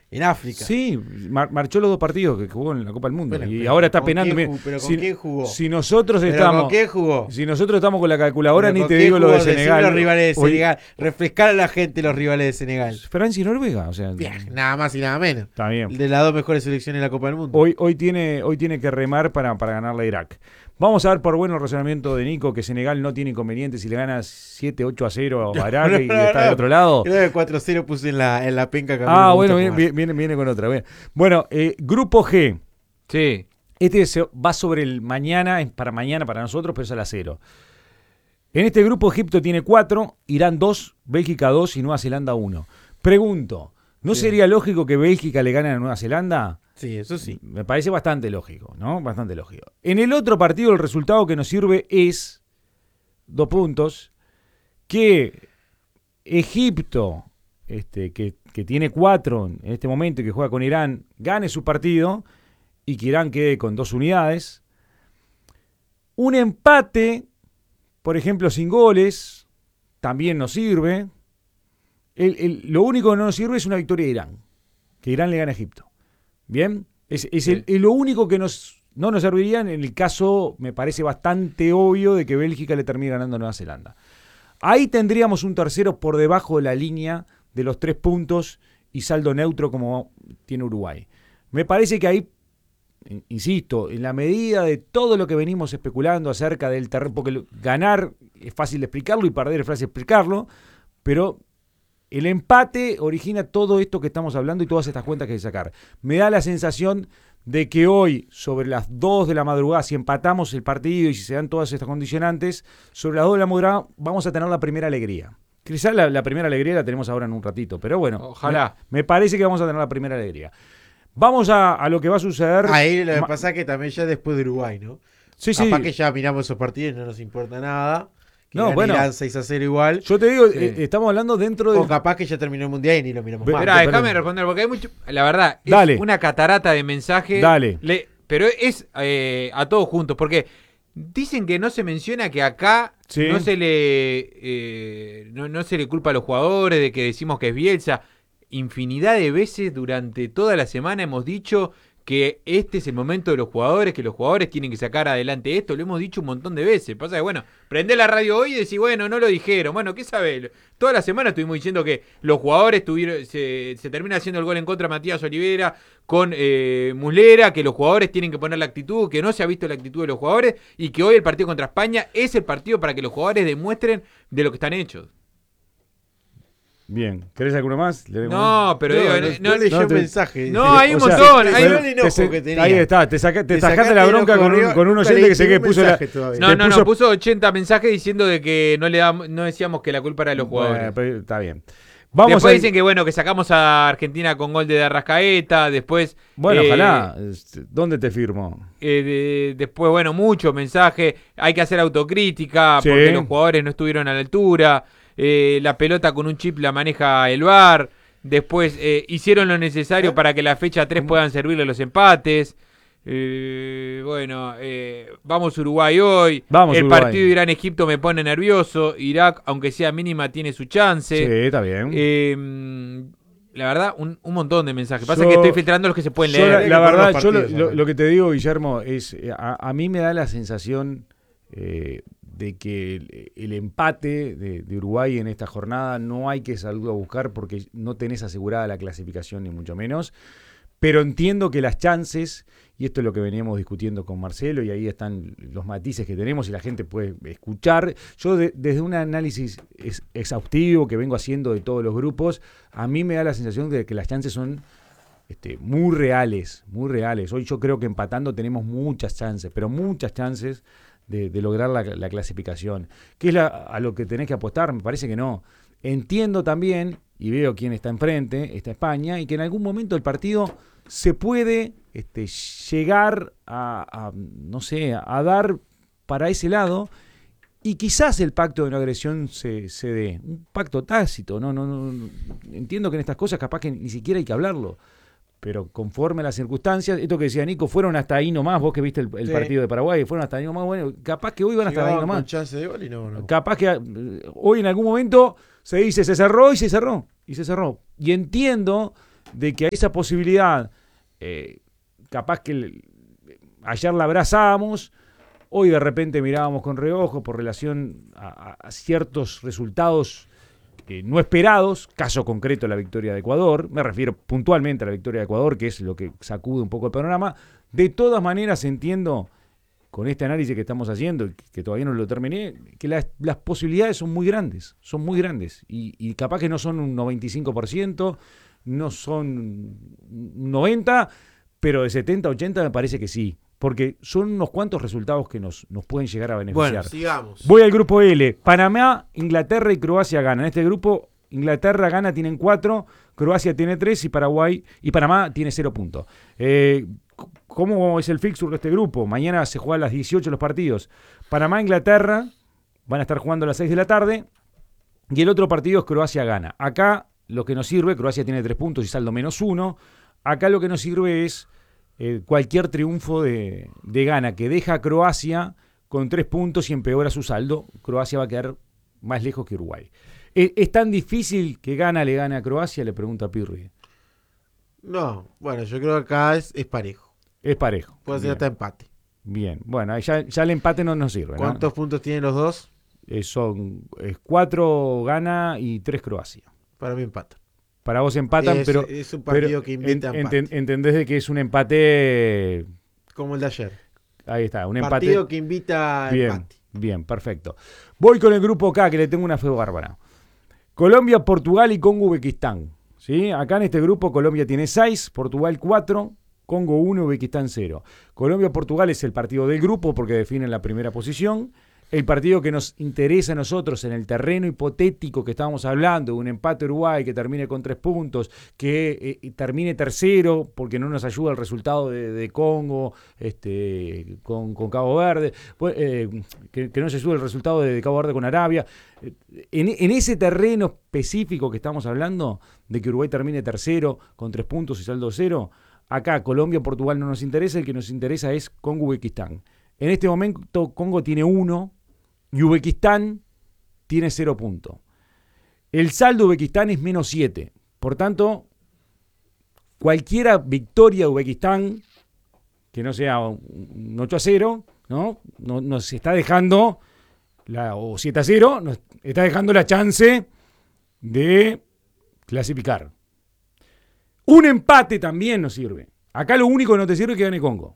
en África. Sí, marchó los 2 partidos que jugó en la Copa del Mundo. Bueno, y ahora está ¿con penando. ¿Pero con quién jugó? Si nosotros ¿Pero estamos. con quién jugó? Si nosotros estamos con la calculadora, ¿Pero ni con te quién digo lo jugó? de Decime Senegal. los rivales de Hoy- Senegal. Refrescar a la gente los rivales de Senegal. Francia y Noruega, o sea. Bien, nada más y nada menos. Está bien. De las 2 mejores selecciones de la Copa del Mundo. Hoy tiene que remar para ganarle a Irak. Vamos a ver por bueno el razonamiento de Nico que Senegal no tiene inconvenientes si le gana 7-8-0 a Irak y está del otro lado. Creo que 4-0 puse en la penca. Bueno, viene con otra. Bueno, grupo G. Sí. Va sobre el mañana para nosotros, pero es a las 0. En este grupo Egipto tiene 4, Irán 2, Bélgica 2 y Nueva Zelanda 1. Pregunto, ¿no sería lógico que Bélgica le gane a Nueva Zelanda? Sí, eso sí. Me parece bastante lógico, ¿no? Bastante lógico. En el otro partido el resultado que nos sirve es 2 puntos, que Egipto, que tiene 4 en este momento y que juega con Irán, gane su partido y que Irán quede con 2 unidades. Un empate, por ejemplo, sin goles, también nos sirve. Lo único que no nos sirve es una victoria de Irán, que Irán le gane a Egipto. ¿Bien? Es lo único que no nos serviría en el caso, me parece bastante obvio, de que Bélgica le termine ganando a Nueva Zelanda. Ahí tendríamos un tercero por debajo de la línea de los 3 puntos y saldo neutro como tiene Uruguay. Me parece que ahí, insisto, en la medida de todo lo que venimos especulando acerca del terreno, porque ganar es fácil de explicarlo y perder es fácil de explicarlo, pero el empate origina todo esto que estamos hablando y todas estas cuentas que hay que sacar. Me da la sensación de que hoy, sobre las 2 de la madrugada, si empatamos el partido y si se dan todas estas condicionantes, sobre las 2 de la madrugada vamos a tener la primera alegría. Quizás la primera alegría la tenemos ahora en un ratito, pero bueno, ojalá. Me parece que vamos a tener la primera alegría. Vamos a lo que va a suceder. Ahí lo que pasa es que también ya después de Uruguay, ¿no? Sí, Capaz que ya miramos esos partidos y no nos importa nada. No, bueno. Irán 6-0 igual. Yo te digo, estamos hablando dentro de. O capaz que ya terminó el mundial y ni lo miramos más. Espera, déjame responder, porque hay mucho. La verdad, es Dale. una catarata de mensajes. Dale. Pero es a todos juntos, porque dicen que no se menciona que acá Sí. no se le culpa a los jugadores, de que decimos que es Bielsa. Infinidad de veces durante toda la semana hemos dicho que este es el momento de los jugadores, que los jugadores tienen que sacar adelante esto, lo hemos dicho un montón de veces. Pasa que, bueno, prendé la radio hoy y decís, bueno, no lo dijeron. Bueno, ¿qué sabe? Toda la semana estuvimos diciendo que los jugadores se termina haciendo el gol en contra de Matías Olivera con Muslera, que los jugadores tienen que poner la actitud, que no se ha visto la actitud de los jugadores y que hoy el partido contra España es el partido para que los jugadores demuestren de lo que están hechos. Bien, ¿querés alguno más? No, pero no leyó un mensaje. No, hay un O sea, montón. te hay salió un- el enojo que tenía. Ahí está, te sacaste sacaste la el bronca enojo, con un nunca oyente que sé leíste que un puso la. mensaje todavía. No, puso 80 mensajes diciendo de que no decíamos que la culpa era de los jugadores. Pero está bien. Vamos Después a dicen que bueno, que sacamos a Argentina con gol de Arrascaeta, después... Bueno, ojalá. ¿Dónde te firmo? Después, bueno, muchos mensajes, hay que hacer autocrítica Sí. porque los jugadores no estuvieron a la altura, la pelota con un chip la maneja el VAR, después hicieron lo necesario para que la fecha 3 puedan servirle los empates. Vamos Uruguay hoy. Vamos el Uruguay. partido Irán-Egipto me pone nervioso. Irak, aunque sea mínima, tiene su chance. Sí, está bien. La verdad, un montón de mensajes. Pasa que estoy filtrando los que se pueden Yo leer. la por los verdad, yo partidos, lo que te digo, Guillermo, es a mí me da la sensación de que el empate de Uruguay en esta jornada no hay que salir a buscar porque no tenés asegurada la clasificación ni mucho menos. Pero entiendo que las chances, y esto es lo que veníamos discutiendo con Marcelo, y ahí están los matices que tenemos y la gente puede escuchar. Yo desde un análisis exhaustivo que vengo haciendo de todos los grupos, a mí me da la sensación de que las chances son muy reales, muy reales. Hoy yo creo que empatando tenemos muchas chances, pero muchas chances de lograr la clasificación. ¿Qué es a lo que tenés que apostar? Me parece que no. Entiendo también, y veo quién está enfrente, está España, y que en algún momento el partido se puede llegar no sé, a dar para ese lado, y quizás el pacto de no agresión se dé. Un pacto tácito, no. Entiendo que en estas cosas capaz que ni siquiera hay que hablarlo, pero conforme a las circunstancias, esto que decía Nico, fueron hasta ahí nomás, vos que viste el Sí. partido de Paraguay, fueron hasta ahí nomás, bueno, capaz que hoy van hasta ahí Llegaban nomás. con chance de gol y no. Capaz que hoy en algún momento se dice se cerró y se cerró. Y entiendo de que a esa posibilidad, capaz que ayer la abrazábamos, hoy de repente mirábamos con reojo por relación a ciertos resultados no esperados, caso concreto la victoria de Ecuador, me refiero puntualmente a la victoria de Ecuador, que es lo que sacude un poco el panorama. De todas maneras entiendo, con este análisis que estamos haciendo, que todavía no lo terminé, que las posibilidades son muy grandes, y capaz que no son un 95%, no son un 90%, pero de 70-80 me parece que sí. Porque son unos cuantos resultados que nos pueden llegar a beneficiar. Bueno, sigamos. Voy al grupo L. Panamá, Inglaterra y Croacia ganan. En este grupo, Inglaterra gana, tienen 4, Croacia tiene 3 y Panamá tiene 0 puntos. ¿Cómo es el fixture de este grupo? Mañana se juegan a las 18 los partidos. Panamá, Inglaterra van a estar jugando a las 6 de la tarde. Y el otro partido es Croacia gana. Acá lo que nos sirve, Croacia tiene 3 puntos y saldo -1. Acá lo que nos sirve es cualquier triunfo de Ghana que deja a Croacia con 3 puntos y empeora su saldo. Croacia va a quedar más lejos que Uruguay. ¿Es tan difícil que Ghana le gane a Croacia? Le pregunta Pirri. No, bueno, yo creo que acá es parejo. Es parejo. Puede ser hasta empate. Bien, bueno, ya el empate no nos sirve. ¿Cuántos puntos tienen los dos? Son 4 Ghana y 3 Croacia. Para mí empatan. Para vos empatan, pero es un partido que invita a empate. Entendés de que es un empate como el de ayer. Ahí está, un partido empate que invita a empate. Bien, perfecto. Voy con el grupo K, que le tengo una fe bárbara. Colombia, Portugal y Congo, Uzbekistán. ¿Sí? Acá en este grupo Colombia tiene 6, Portugal 4, Congo 1, Uzbekistán 0. Colombia-Portugal es el partido del grupo porque definen la primera posición. El partido que nos interesa a nosotros en el terreno hipotético que estábamos hablando, un empate Uruguay que termine con 3 puntos, que termine tercero porque no nos ayuda el resultado de Congo con Cabo Verde, que no se ayuda el resultado de Cabo Verde con Arabia. En ese terreno específico que estamos hablando, de que Uruguay termine tercero con 3 puntos y saldo 0, acá Colombia, Portugal no nos interesa, el que nos interesa es Congo-Uzbekistán. En este momento Congo tiene 1 y Uzbekistán tiene 0 puntos. El saldo de Uzbekistán es -7. Por tanto, cualquiera victoria de Uzbekistán, que no sea un 8-0, ¿no? Nos está dejando, o 7-0, nos está dejando la chance de clasificar. Un empate también nos sirve. Acá lo único que no te sirve es que gane Congo.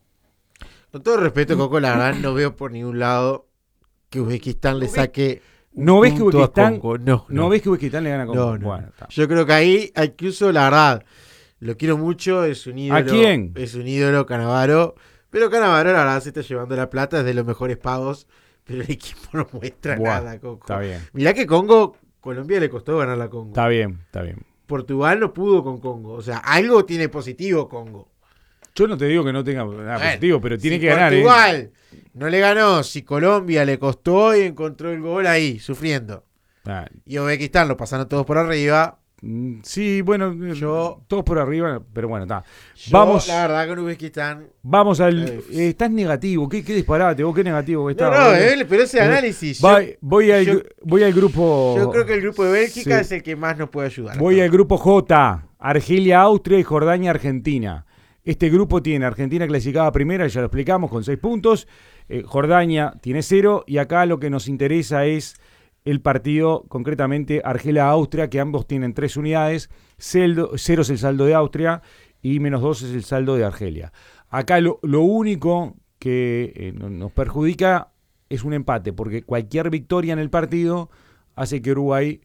Con todo respeto, Coco, la verdad no veo por ningún lado que Uzbekistán le saque ¿No ves que Uzbekistán no ves que Uzbekistán le gana a Congo? No. Bueno, yo creo que ahí, incluso la verdad, lo quiero mucho, es un ídolo. ¿A quién? Es un ídolo, Cannavaro. Pero Cannavaro, la verdad, se está llevando la plata, es de los mejores pagos. Pero el equipo no muestra nada, Coco. Está bien. Mirá que Colombia le costó ganar la Congo. Está bien. Portugal no pudo con Congo. O sea, algo tiene positivo Congo. Yo no te digo que no tenga nada positivo, pero tiene que ganar. Portugal no le ganó, si Colombia le costó y encontró el gol ahí, sufriendo. Y Uzbekistán lo pasaron todos por arriba. Sí, bueno, todos por arriba, pero bueno, está. Vamos. La verdad, con Uzbekistán. Vamos al. Estás negativo, ¿qué disparate? ¿Vos qué negativo que estás? Pero ese análisis. Voy al grupo. Yo creo que el grupo de Bélgica es el que más nos puede ayudar. Voy al grupo J: Argelia, Austria y Jordania, Argentina. Este grupo tiene Argentina clasificada primera, ya lo explicamos, con 6 puntos. Jordania tiene 0. Y acá lo que nos interesa es el partido, concretamente Argelia-Austria, que ambos tienen 3 unidades. 0 es el saldo de Austria y -2 es el saldo de Argelia. Acá lo único que nos perjudica es un empate, porque cualquier victoria en el partido hace que Uruguay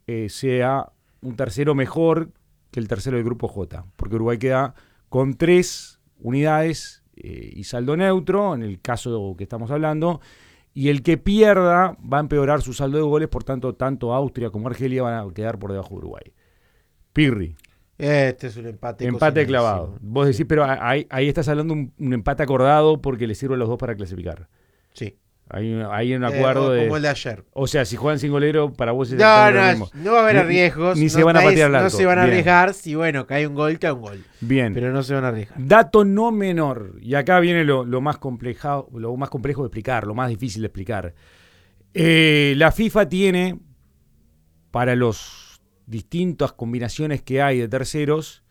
sea un tercero mejor que el tercero del grupo J, porque Uruguay queda con 3 unidades y saldo neutro, en el caso que estamos hablando, y el que pierda va a empeorar su saldo de goles, por tanto, tanto Austria como Argelia van a quedar por debajo de Uruguay. Pirri. Este es un empate. Empate clavado. Vos decís, pero ahí estás hablando de un empate acordado porque le sirve a los dos para clasificar. Sí. Hay un acuerdo como el de ayer. O sea, si juegan sin golero, para vos es no va a haber riesgos. Ni se van a patear al arco. No se van a arriesgar. Si cae un gol, cae un gol. Bien. Pero no se van a arriesgar. Dato no menor. Y acá viene lo más complejo de explicar, lo más difícil de explicar. La FIFA tiene para los distintas combinaciones que hay de terceros,